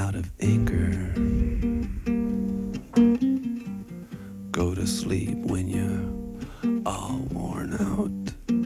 out of anger. Go to sleep when you're all worn out.